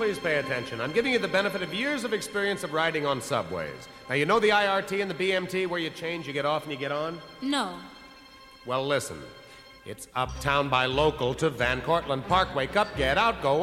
please pay attention. I'm giving you the benefit of years of experience of riding on subways. Now, you know the IRT and the BMT where you change, you get off, and you get on? No. Well, listen. It's uptown by local to Van Cortlandt Park. Wake up, get out, go